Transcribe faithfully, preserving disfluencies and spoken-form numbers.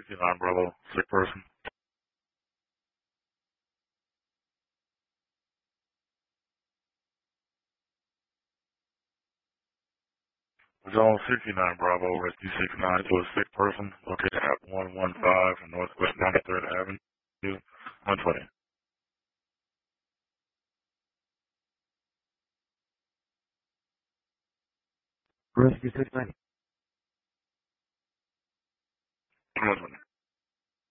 sixty-nine Bravo, sick person. Zone sixty-nine Bravo, Rescue six nine to a sick person located at one one five Northwest ninety-third Avenue, one twenty. Rescue six ninety. one twenty.